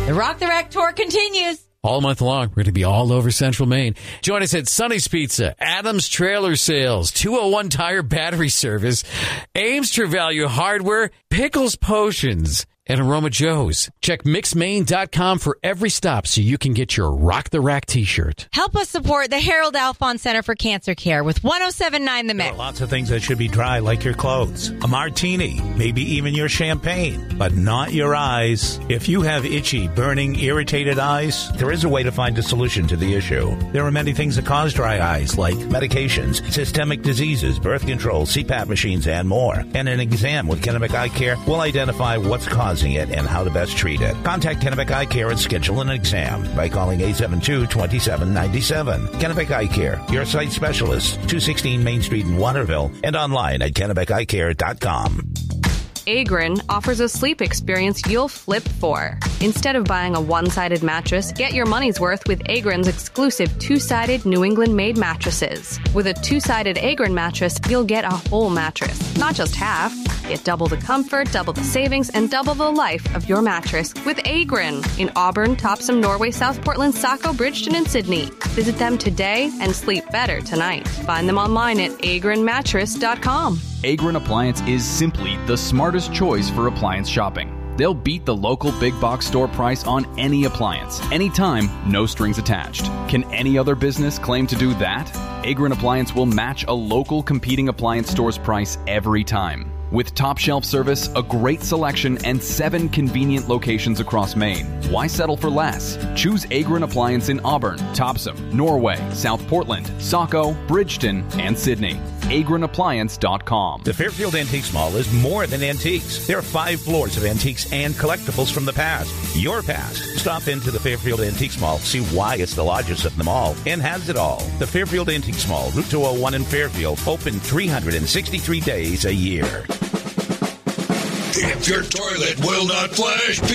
The Rock the Rack tour continues. All month long, we're going to be all over Central Maine. Join us at Sonny's Pizza, Adams Trailer Sales, 201 Tire Battery Service, Ames True Value Hardware, Pickles Potions, and Aroma Joe's. Check mixmaine.com for every stop so you can get your Rock the Rack t-shirt. Help us support the Harold Alphon Center for Cancer Care with 107.9 The Mix. There are lots of things that should be dry, like your clothes, a martini, maybe even your champagne, but not your eyes. If you have itchy, burning, irritated eyes, there is a way to find a solution to the issue. There are many things that cause dry eyes, like medications, systemic diseases, birth control, CPAP machines, and more. And an exam with Kennebec Eye Care will identify what's causing it and how to best treat it. Contact Kennebec Eye Care and schedule an exam by calling 872-2797. Kennebec Eye Care, your site specialist, 216 Main Street in Waterville, and online at KennebecEyeCare.com. Agrin offers a sleep experience you'll flip for. Instead of buying a one-sided mattress, get your money's worth with Agrin's exclusive two-sided New England-made mattresses. With a two-sided Agrin mattress, you'll get a whole mattress, not just half. Get double the comfort, double the savings, and double the life of your mattress with Agrin in Auburn, Topsom, Norway, South Portland, Saco, Bridgeton, and Sydney. Visit them today and sleep better tonight. Find them online at agrinmattress.com. Agrin Appliance is simply the smartest choice for appliance shopping. They'll beat the local big box store price on any appliance, anytime, no strings attached. Can any other business claim to do that? Agrin Appliance will match a local competing appliance store's price every time. With top shelf service, a great selection, and 7 convenient locations across Maine. Why settle for less? Choose Agrin Appliance in Auburn, Topsom, Norway, South Portland, Saco, Bridgeton, and Sydney. AgrinAppliance.com. The Fairfield Antiques Mall is more than antiques. There are 5 floors of antiques and collectibles from the past. Your past. Stop into the Fairfield Antiques Mall, see why it's the largest of them all, and has it all. The Fairfield Antiques Mall, Route 201 in Fairfield, open 363 days a year. If your toilet will not flush,